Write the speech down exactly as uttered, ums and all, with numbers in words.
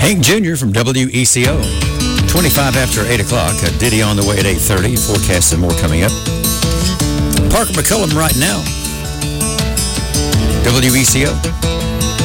Hank Junior from W E C O. twenty-five after eight o'clock. A Diddy on the way at eight thirty. Forecast and more coming up. Parker McCullum right now. W E C O.